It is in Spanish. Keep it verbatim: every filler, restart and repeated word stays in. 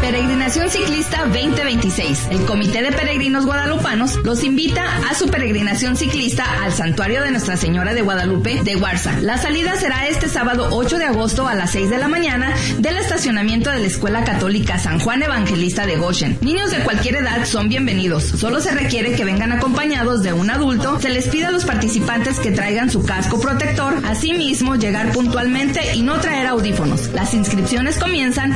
Peregrinación Ciclista veinte veintiséis. El Comité de Peregrinos Guadalupanos los invita a su peregrinación ciclista al Santuario de Nuestra Señora de Guadalupe de Guarza. La salida será este sábado ocho de agosto a las seis de la mañana del estacionamiento de la Escuela Católica San Juan Evangelista de Goshen. Niños de cualquier edad son bienvenidos. Solo se requiere que vengan acompañados de un adulto. Se les pide a los participantes que traigan su casco protector. Asimismo, llegar puntualmente y no traer audífonos. Las inscripciones comienzan